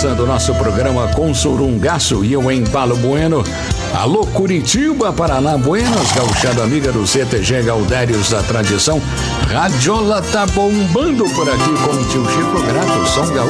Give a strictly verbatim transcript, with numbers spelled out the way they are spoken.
começando o nosso programa com Surungaço e eu em Palo Bueno. Alô, Curitiba, Paraná, Buenas, gauchada amiga do C T G Gaudérios da Tradição. Radiola tá bombando por aqui com o tio Chico Grato, Som Gaúcho.